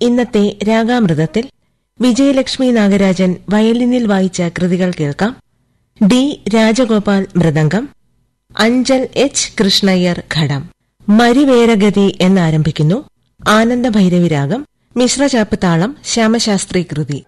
ഇന്നത്തെ രാഗാമൃതത്തിൽ വിജയലക്ഷ്മി നാഗരാജൻ വയലിനിൽ വായിച്ച കൃതികൾ കേൾക്കാം. ഡി രാജഗോപാൽ മൃദംഗം, അഞ്ചൽ എച്ച് കൃഷ്ണയ്യർ ഘടം. മരിവേരഗതി എന്നാരംഭിക്കുന്നു ആനന്ദഭൈരവി രാഗം. മിശ്രചാപ്പ് താളം ശ്യാമശാസ്ത്രി കൃതി.